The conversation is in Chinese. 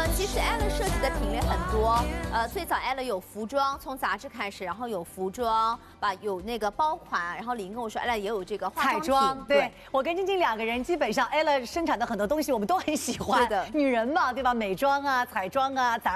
其实 Ella 设计的品类很多，最早 Ella 有服装，从杂志开始，然后有服装，有那个包款，然后李莹跟我说 Ella 也有这个化彩妆品。 对，我跟晶晶2个人基本上 Ella 生产的很多东西我们都很喜欢。 对的， 女人嘛，对吧？美妆啊、彩妆啊、杂